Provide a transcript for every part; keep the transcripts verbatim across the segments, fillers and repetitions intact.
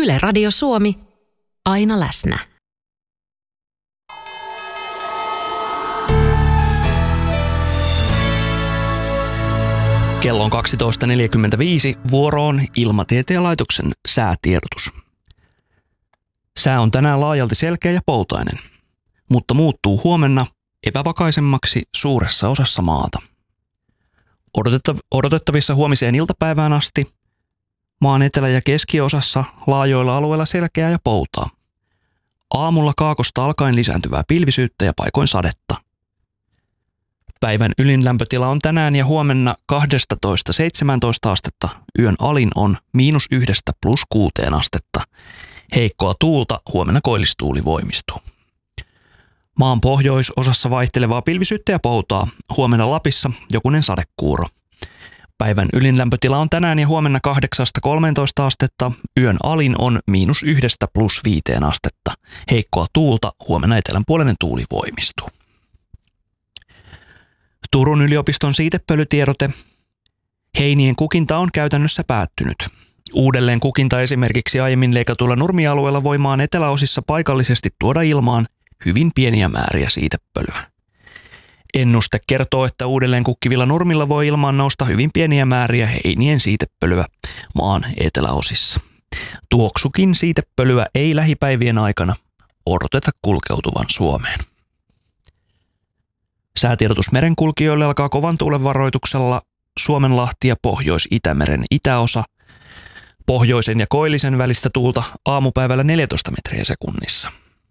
Yle Radio Suomi, aina läsnä. Kello on kaksitoista neljäkymmentäviisi, vuoroon Ilmatieteen laitoksen säätiedotus. Sää on tänään laajalti selkeä ja poutainen, mutta muuttuu huomenna epävakaisemmaksi suuressa osassa maata. Odotettavissa huomiseen iltapäivään asti maan etelä- ja keskiosassa laajoilla alueilla selkeää ja poutaa. Aamulla kaakosta alkaen lisääntyvää pilvisyyttä ja paikoin sadetta. Päivän ylin lämpötila on tänään ja huomenna kaksitoista seitsemäntoista astetta, yön alin on miinus yhdestä plus kuuteen astetta. Heikkoa tuulta, huomenna koillistuuli voimistuu. Maan pohjoisosassa vaihtelevaa pilvisyyttä ja poutaa, huomenna Lapissa jokunen sadekuuro. Päivän ylin lämpötila on tänään ja huomenna kahdeksasta kolmeentoista astetta, yön alin on miinus yhdestä plus viiteen astetta. Heikkoa tuulta, huomenna etelänpuolinen tuuli voimistuu. Turun yliopiston siitepölytiedote. Heinien kukinta on käytännössä päättynyt. Uudelleen kukinta esimerkiksi aiemmin leikatulla nurmialueella voi maan eteläosissa paikallisesti tuoda ilmaan hyvin pieniä määriä siitepölyä. Ennuste kertoo, että uudelleen kukkivilla nurmilla voi ilmaan nousta hyvin pieniä määriä heinien siitepölyä maan eteläosissa. Tuoksukin siitepölyä ei lähipäivien aikana odoteta kulkeutuvan Suomeen. Säätiedotus merenkulkijoille alkaa kovan tuulen varoituksella Suomenlahti ja Pohjois-Itämeren itäosa. Pohjoisen ja koillisen välistä tuulta aamupäivällä neljätoista metriä sekunnissa.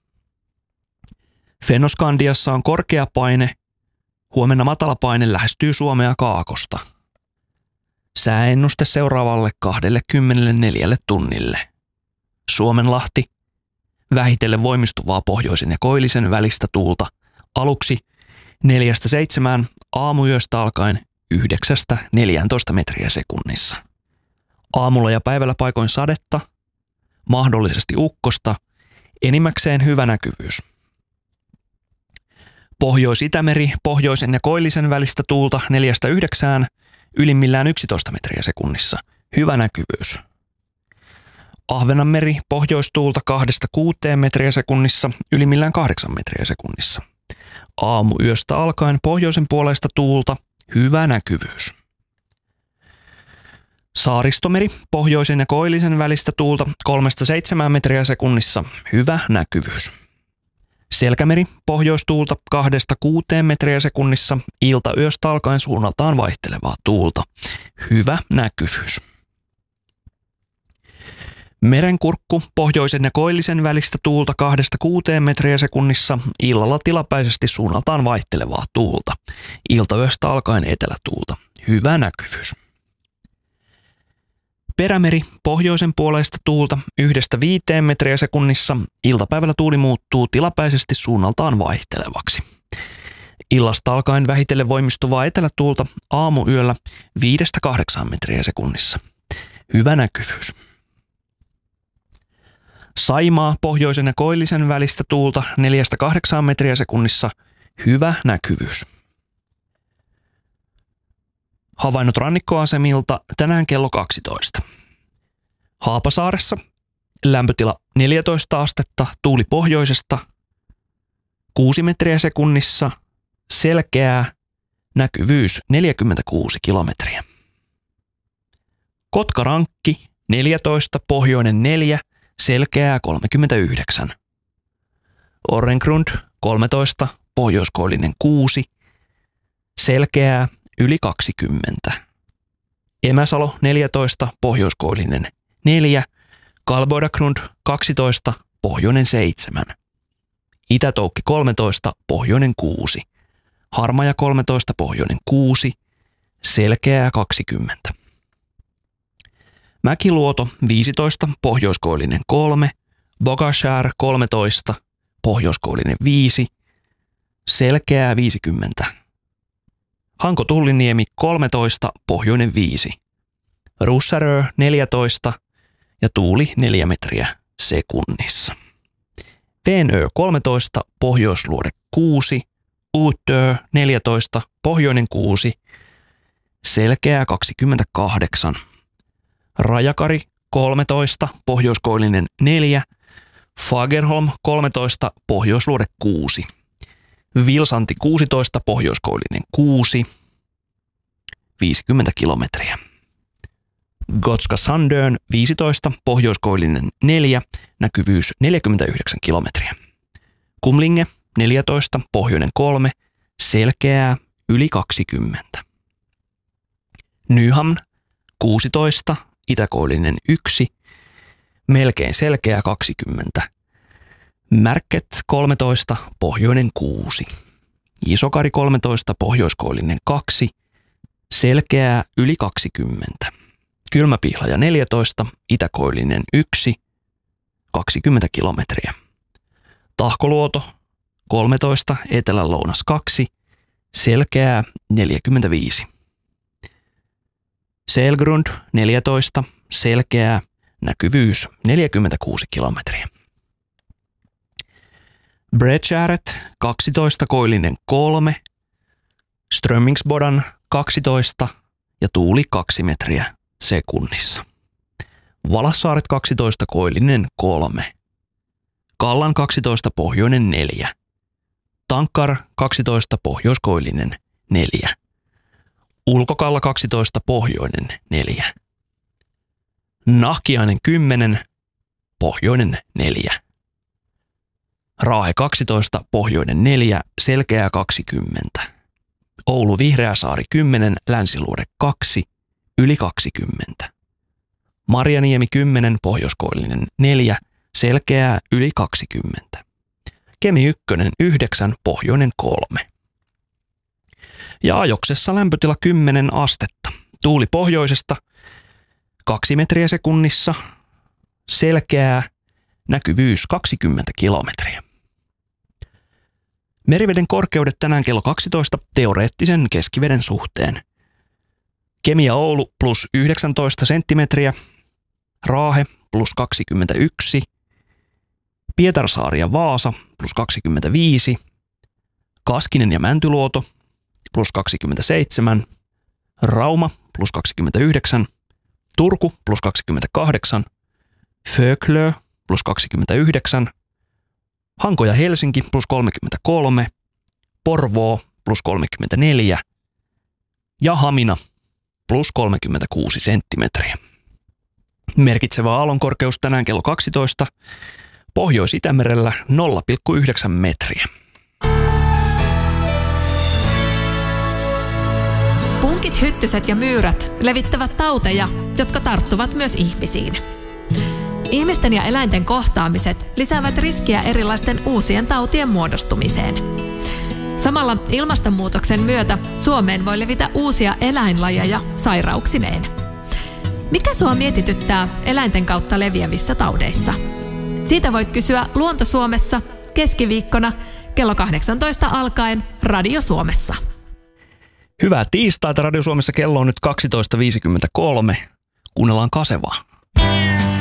Fennoskandiassa on korkea paine. Huomenna matala paine lähestyy Suomea kaakosta. Sääennuste seuraavalle kaksikymmentäneljä tunnille. Suomenlahti. Vähitellen voimistuvaa pohjoisen ja koillisen välistä tuulta. Aluksi neljästä seitsemään, aamuyöstä alkaen yhdeksästä neljääntoista metriä sekunnissa. Aamulla ja päivällä paikoin sadetta, mahdollisesti ukkosta, enimmäkseen hyvä näkyvyys. Pohjois-Itämeri, pohjoisen ja koillisen välistä tuulta neljästä yhdeksään, ylimmillään yksitoista metriä sekunnissa, hyvä näkyvyys. Ahvenanmeri, pohjoistuulta kahdesta kuuteen metriä sekunnissa, ylimmillään kahdeksan metriä sekunnissa. Aamuyöstä alkaen pohjoisen puoleista tuulta, hyvä näkyvyys. Saaristomeri, pohjoisen ja koillisen välistä tuulta kolmesta seitsemään metriä sekunnissa, hyvä näkyvyys. Selkämeri, pohjoistuulta kahdesta kuuteen metriä sekunnissa, iltayöstä alkaen suunnaltaan vaihtelevaa tuulta, hyvä näkyvyys. Merenkurkku, pohjoisen ja koillisen välistä tuulta kahdesta kuuteen metriä sekunnissa, illalla tilapäisesti suunnaltaan vaihtelevaa tuulta. Iltayöstä alkaen etelätuulta. Hyvä näkyvyys. Perämeri, pohjoisen puoleista tuulta yhdestä viiteen metriä sekunnissa, iltapäivällä tuuli muuttuu tilapäisesti suunnaltaan vaihtelevaksi. Illasta alkaen vähitellen voimistuvaa etelätuulta aamuyöllä viidestä kahdeksaan metriä sekunnissa. Hyvä näkyvyys. Saimaa, pohjoisen ja koillisen välistä tuulta neljästä kahdeksaan metriä sekunnissa, hyvä näkyvyys. Havainnot rannikkoasemilta tänään kello kaksitoista. Haapasaaressa lämpötila neljätoista astetta, tuuli pohjoisesta, kuusi metriä sekunnissa, selkeää, näkyvyys neljäkymmentäkuusi kilometriä. Kotkarankki neljätoista, pohjoinen neljä, selkeää kolmekymmentäyhdeksän. Orrengrund kolmetoista, pohjoiskoillinen kuusi, selkeää yli kaksikymmentä. Emäsalo neljätoista, pohjoiskoillinen neljä, Kalboidagrund kaksitoista, pohjoinen seitsemän. Itätoukki kolmetoista, pohjoinen kuusi. Harmaja kolmetoista, pohjoinen kuusi, selkeää kaksikymmentä. Mäkiluoto viisitoista, pohjoiskoillinen kolme, Bogashär kolmetoista, pohjoiskoillinen viisi, selkeää viisikymmentä. Hanko-Tulliniemi kolmetoista, pohjoinen viisi. Russarö neljätoista ja tuuli neljä metriä sekunnissa. Veenö kolmetoista, pohjoisluode kuusi, Uutö neljätoista, pohjoinen kuusi, selkeää kaksikymmentäkahdeksan. Rajakari kolmetoista, pohjoiskoillinen neljä, Fagerholm kolmetoista, pohjoisluode kuusi, Vilsanti kuusitoista, pohjoiskoillinen kuusi, viisikymmentä kilometriä. Gotska Sandön viisitoista, pohjoiskoillinen neljä, näkyvyys neljäkymmentäyhdeksän kilometriä. Kumlinge neljätoista, pohjoinen kolme, selkeää yli kaksikymmentä. Nyhamn kuusitoista, itäkoillinen yksi, melkein selkeä kaksikymmentä. Märket kolmetoista, pohjoinen kuusi. Isokari kolmetoista, pohjoiskoillinen kaksi, selkeää yli kaksikymmentä. Kylmäpihlaja neljätoista, itäkoillinen yksi, kaksikymmentä kilometriä. Tahkoluoto kolmetoista, etelä-lounas kaksi, selkeää neljäkymmentäviisi. Selgrund neljätoista, selkeää, näkyvyys neljäkymmentäkuusi kilometriä. Bredgäret kaksitoista, koillinen kolme, Strömmingsbodan kaksitoista ja tuuli kaksi metriä sekunnissa. Valassaaret kaksitoista, koillinen kolme, Kallan kaksitoista, pohjoinen neljä, Tankkar kaksitoista, pohjoiskoillinen neljä, Ulkokalla kaksitoista, pohjoinen neljä, Nahkiainen kymmenen, pohjoinen neljä, Raahe kaksitoista, pohjoinen neljä, selkeää kaksikymmentä, Oulu Vihreäsaari kymmenen, länsiluode kaksi, yli kaksikymmentä, Marjaniemi kymmenen, pohjoiskoillinen neljä, selkeää yli kaksikymmentä, Kemi ykkönen yhdeksän, pohjoinen kolme. Ja Ajoksessa lämpötila kymmenen astetta. Tuuli pohjoisesta kaksi metriä sekunnissa, selkeää, näkyvyys kaksikymmentä kilometriä. Meriveden korkeudet tänään kello kaksitoista teoreettisen keskiveden suhteen. Kemi ja Oulu plus yhdeksäntoista senttimetriä, Raahe plus kaksikymmentäyksi, Pietarsaari ja Vaasa plus kaksikymmentäviisi, Kaskinen ja Mäntyluoto plus kaksikymmentäseitsemän, Rauma plus kaksikymmentäyhdeksän, Turku plus kaksikymmentäkahdeksan, Föklö plus kaksikymmentäyhdeksän, Hanko ja Helsinki plus kolmekymmentäkolme, Porvoo plus kolmekymmentäneljä ja Hamina plus kolmekymmentäkuusi senttimetriä. Merkitsevä aallonkorkeus tänään kello kaksitoista, Pohjois-Itämerellä nolla pilkku yhdeksän metriä. Punkit, hyttyset ja myyrät levittävät tauteja, jotka tarttuvat myös ihmisiin. Ihmisten ja eläinten kohtaamiset lisäävät riskiä erilaisten uusien tautien muodostumiseen. Samalla ilmastonmuutoksen myötä Suomeen voi levitä uusia eläinlajeja sairauksineen. Mikä sua mietityttää eläinten kautta leviävissä taudeissa? Siitä voit kysyä Luonto Suomessa keskiviikkona kello kahdeksantoista alkaen Radio Suomessa. Hyvää tiistaita Radio Suomessa, kello on nyt kaksitoista viisikymmentäkolme. Kuunnellaan Kasevaa.